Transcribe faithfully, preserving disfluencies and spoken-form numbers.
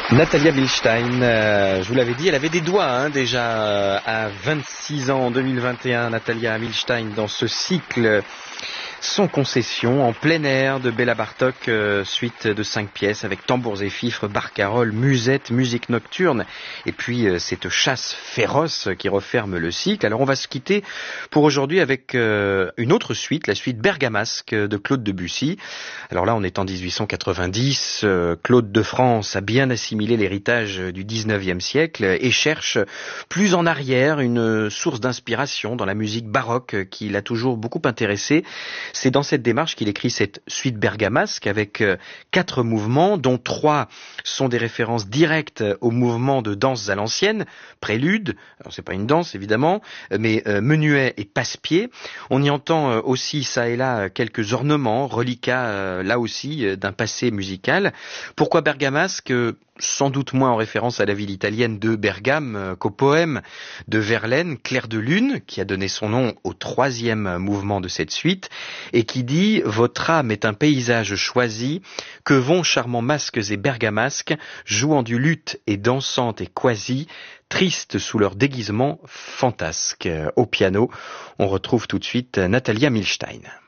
Natalia Milstein, euh, je vous l'avais dit, elle avait des doigts hein, déjà euh, à vingt-six ans en deux mille vingt et un. Natalia Milstein dans ce cycle sans concession en plein air de Béla Bartók, euh, suite de cinq pièces avec tambours et fifres, barcaroles, musettes, musique nocturne et puis euh, cette chasse féroce qui referme le cycle. Alors on va se quitter pour aujourd'hui avec euh, une autre suite, la suite Bergamasque de Claude Debussy. Alors là on est en dix-huit cent quatre-vingt-dix, euh, Claude de France a bien assimilé l'héritage du dix-neuvième siècle et cherche plus en arrière une source d'inspiration dans la musique baroque qui l'a toujours beaucoup intéressé. C'est dans cette démarche qu'il écrit cette suite bergamasque avec euh, quatre mouvements, dont trois sont des références directes aux mouvements de danse à l'ancienne, prélude, alors c'est pas une danse évidemment, mais euh, menuet et passe-pied. On y entend euh, aussi ça et là quelques ornements, reliquats euh, là aussi euh, d'un passé musical. Pourquoi bergamasque ? Sans doute moins en référence à la ville italienne de Bergame qu'au poème de Verlaine, Clair de lune, qui a donné son nom au troisième mouvement de cette suite, et qui dit « Votre âme est un paysage choisi, que vont charmants masques et bergamasques, jouant du luth et dansant et quasi, tristes sous leur déguisement fantasque ». Au piano, on retrouve tout de suite Natalia Milstein.